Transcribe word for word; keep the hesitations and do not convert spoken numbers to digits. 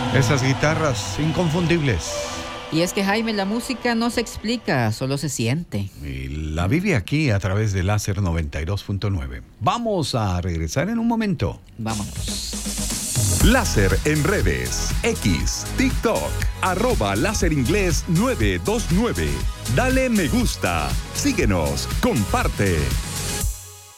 Esas guitarras inconfundibles. Y es que, Jaime, la música no se explica, solo se siente. Y la vive aquí a través de Láser noventa y dos punto nueve. Vamos a regresar en un momento. Vámonos. Láser en redes, X, TikTok, arroba Láser Inglés nueve dos nueve. Dale me gusta, síguenos, comparte.